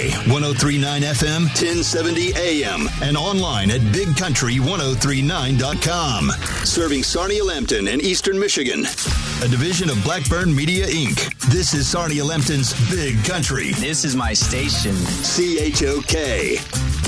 1039 FM, 1070 AM, and online at bigcountry1039.com. Serving Sarnia-Lambton and Eastern Michigan. A division of Blackburn Media, Inc. This is Sarnia-Lambton's Big Country. This is my station. CHOK.